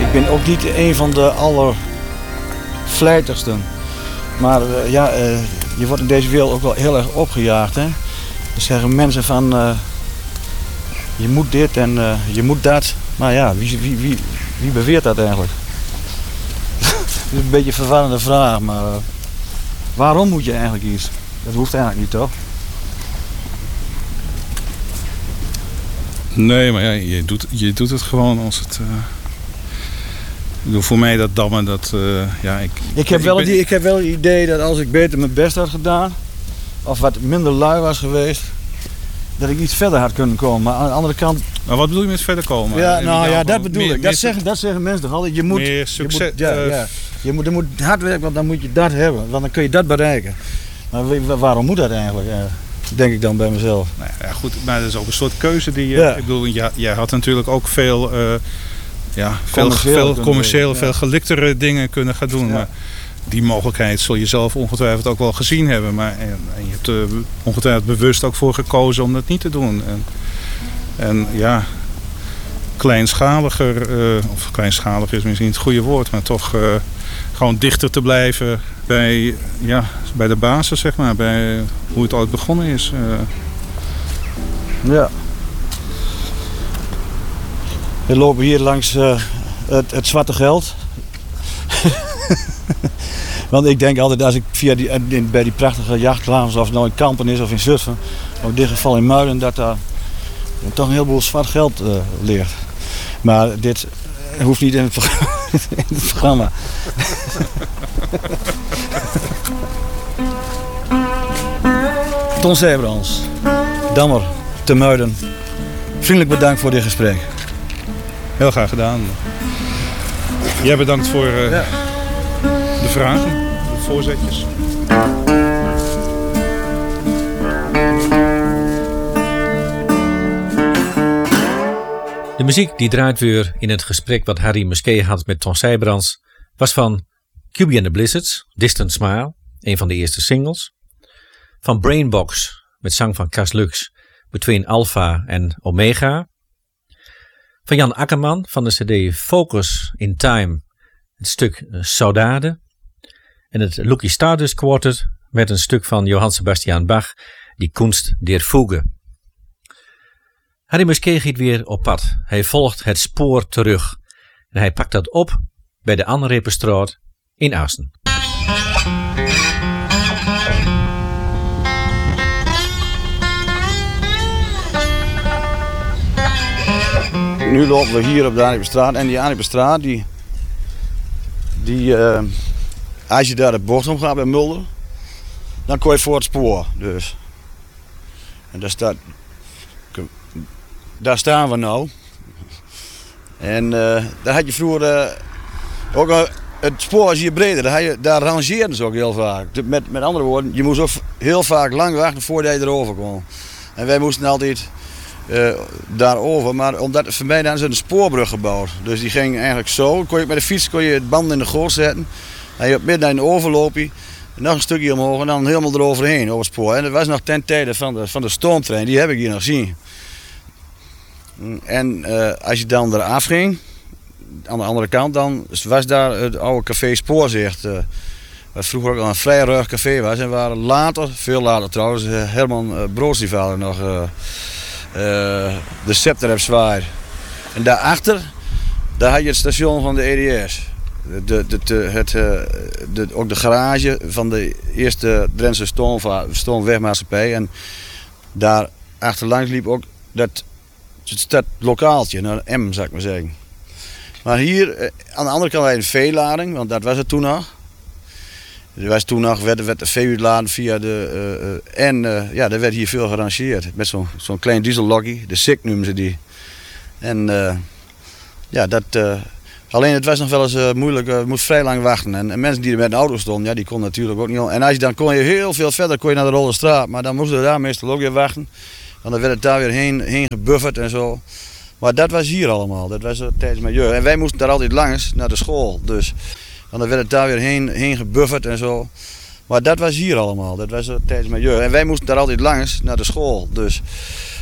Ik ben ook niet een van de allervlijtigsten. Maar je wordt in deze wereld ook wel heel erg opgejaagd. Hè? Dan zeggen mensen van je moet dit en je moet dat. Maar ja, wie beweert dat eigenlijk? Dat is een beetje een verwarrende vraag, maar waarom moet je eigenlijk iets? Dat hoeft eigenlijk niet, toch? Nee, maar ja, je doet het gewoon als het... Voor mij dat dammen, dat... Ik heb wel het idee dat als ik beter mijn best had gedaan... of wat minder lui was geweest... dat ik iets verder had kunnen komen. Maar aan de andere kant... Maar wat bedoel je met verder komen? Ja, dat bedoel ik. Dat zeggen mensen toch altijd. Je moet, meer succes. Je moet hard werken, want dan moet je dat hebben. Want dan kun je dat bereiken. Maar waarom moet dat eigenlijk? Denk ik dan bij mezelf. Nou ja, goed, maar dat is ook een soort keuze die je... Ja. Ik bedoel, jij had natuurlijk ook veel commercieel, veel geliktere dingen kunnen gaan doen. Ja. Maar die mogelijkheid zul je zelf ongetwijfeld ook wel gezien hebben. Maar en je hebt er ongetwijfeld bewust ook voor gekozen om dat niet te doen. En ja, kleinschalig is misschien niet het goede woord, maar toch gewoon dichter te blijven bij de basis, zeg maar, bij hoe het ooit begonnen is. Ja. We lopen hier langs het zwarte geld. Want ik denk altijd, als ik bij die prachtige jachthavens, of het nou in Kampen is of in Zutphen, of in dit geval in Muiden, dat daar toch een heleboel zwart geld ligt. Maar dit hoeft niet in het programma. Ton Sijbrandsz, dammer te Muiden. Vriendelijk bedankt voor dit gesprek. Heel graag gedaan. Jij bedankt voor de vragen, de voorzetjes. De muziek die draait weer in het gesprek wat Harry Musquet had met Ton Sijbrandsz was van QB and the Blizzards, Distant Smile, een van de eerste singles. Van Brainbox met zang van Cas Lux, Between Alpha en Omega. Van Jan Akkerman van de cd Focus in Time, het stuk Saudade. En het Lucky Stardust Quartet met een stuk van Johann Sebastian Bach, Die Kunst der Fuge. Harry Musquet giet weer op pad. Hij volgt het spoor terug. En hij pakt dat op bij de Anreperstraat in Assen. Nu lopen we hier op de Anreperstraat. En die Anreperstraat, als je daar de bocht om gaat bij Mulder, dan kom je voor het spoor. Dus. En daar staan we nou. En daar had je vroeger ook het spoor was hier breder. Daar rangeerden ze ook heel vaak. Met andere woorden, je moest ook heel vaak lang wachten voordat je erover kon. En wij moesten altijd daarover, maar omdat voor mij dan is een spoorbrug gebouwd. Dus die ging eigenlijk zo. Met de fiets kon je het band in de goot zetten. En je op midden in de overloopje. Nog een stukje omhoog en dan helemaal eroverheen over het spoor. En dat was nog ten tijde van de stoomtrein. Die heb ik hier nog zien. En als je dan eraf ging, aan de andere kant dan, was daar het oude café Spoorzicht. Wat vroeger ook al een vrij ruig café was. En waren later, veel later trouwens, Herman Broodstiefvader nog de scepter heb zwaar. En daarachter, daar had je het station van de EDS. Ook de garage van de eerste Drentse stoomwegmaatschappij. En daar achterlangs liep ook dat lokaaltje, naar M zou ik maar zeggen. Maar hier aan de andere kant had je een veelading, want dat was het toen nog. werd de veeudladen via de... daar werd hier veel gerangeerd. Met zo'n klein diesellokkie, de SIK noemen ze die. En alleen het was nog wel eens moeilijk, je moest vrij lang wachten. En mensen die er met een auto stonden, die konden natuurlijk ook niet. En dan kon je heel veel verder kon je naar de Rollerstraat, maar dan moesten we daar meestal ook weer wachten. En dan werd het daar weer heen gebufferd en zo. Maar dat was hier allemaal, dat was tijdens mijn jeugd. En wij moesten daar altijd langs, naar de school. Dus dan werd het daar weer heen gebufferd en zo. Maar dat was hier allemaal, dat was tijdens mijn jeugd. En wij moesten daar altijd langs, naar de school. Dus